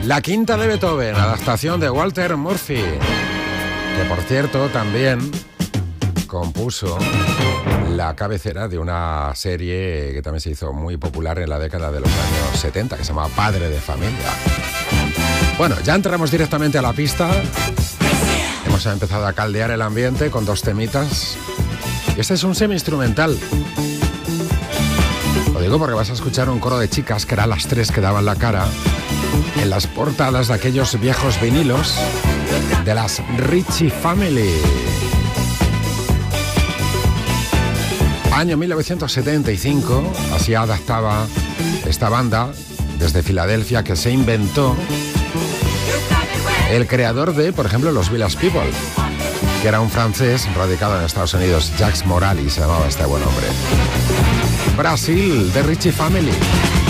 La Quinta de Beethoven, adaptación de Walter Murphy, que por cierto también compuso la cabecera de una serie que también se hizo muy popular en la década de los años 70, que se llamaba Padre de Familia. Bueno, ya entramos directamente a la pista. Hemos empezado a caldear el ambiente con dos temitas. Y este es un semi-instrumental. Lo digo porque vas a escuchar un coro de chicas, que eran las tres que daban la cara en las portadas de aquellos viejos vinilos de las Ritchie Family. Año 1975, así adaptaba esta banda desde Filadelfia, que se inventó el creador de, por ejemplo, los Village People, que era un francés radicado en Estados Unidos, Jacques Morali se llamaba este buen hombre. Brasil, de Ritchie Family.